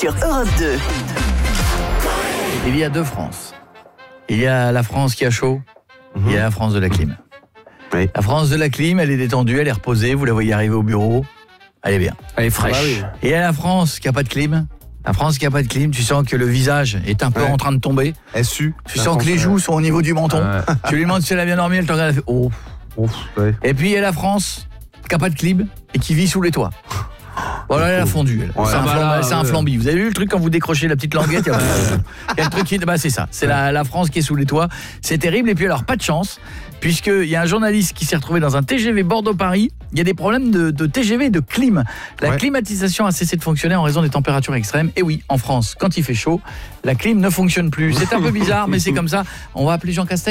sur Europe 2. Il y a deux France. Il y a la France qui a chaud, il y a la France de la clim. Oui. La France de la clim, elle est détendue, elle est reposée, vous la voyez arriver au bureau, elle est bien. Elle est fraîche. Ah bah oui. Et il y a la France qui n'a pas de clim. La France qui n'a pas de clim, tu sens que le visage est un peu en train de tomber. SU. Tu sens que les joues sont au niveau du menton. Tu lui demandes si elle a bien dormi, elle te regarde, elle fait oh. Ouais. Et puis il y a la France qui n'a pas de clim et qui vit sous les toits. Voilà, elle a fondu. Elle. Ouais. C'est un flambi. Vous avez vu le truc quand vous décrochez la petite languette, il y a le truc qui c'est ça. C'est la France qui est sous les toits. C'est terrible. Et puis alors pas de chance, puisqu'il y a un journaliste qui s'est retrouvé dans un TGV Bordeaux-Paris. Il y a des problèmes de TGV et de clim. La climatisation a cessé de fonctionner en raison des températures extrêmes. Et oui, en France, quand il fait chaud, la clim ne fonctionne plus. C'est un peu bizarre, mais c'est comme ça. On va appeler Jean Castex.